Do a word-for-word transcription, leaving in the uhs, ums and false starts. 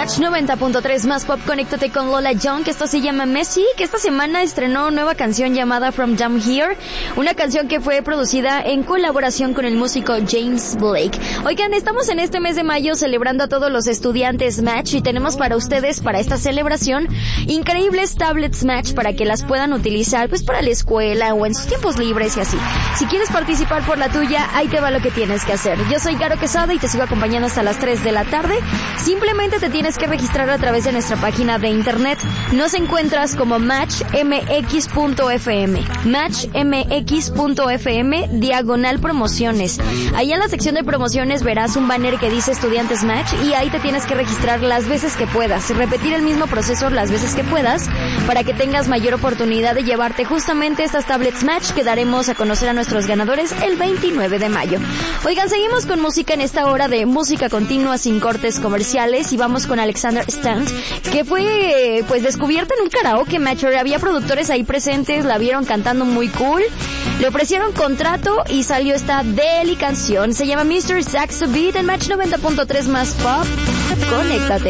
Match noventa punto tres más pop. Conéctate con Lola Young, que esto se llama Messi, que esta semana estrenó nueva canción llamada From Down Here, una canción que fue producida en colaboración con el músico James Blake. Oigan, estamos en este mes de mayo celebrando a todos los estudiantes Match y tenemos para ustedes, para esta celebración, increíbles tablets Match para que las puedan utilizar pues para la escuela o en sus tiempos libres y así. Si quieres participar por la tuya, ahí te va lo que tienes que hacer. Yo soy Caro Quesada y te sigo acompañando hasta las tres de la tarde. Simplemente te tienes que registrar a través de nuestra página de internet. Nos encuentras como match m x punto f m. match m x punto f m diagonal promociones. Ahí en la sección de promociones verás un banner que dice Estudiantes Match y ahí te tienes que registrar las veces que puedas. Repetir el mismo proceso las veces que puedas para que tengas mayor oportunidad de llevarte justamente estas tablets Match que daremos a conocer a nuestros ganadores el veintinueve de mayo. Oigan, seguimos con música en esta hora de música continua sin cortes comerciales y vamos con Alexander Stant, que fue pues descubierta en un karaoke Match. Había productores ahí presentes, la vieron cantando muy cool, le ofrecieron contrato y salió esta deli canción. Se llama mister Saxo Beat en Match noventa punto tres más pop. Conéctate.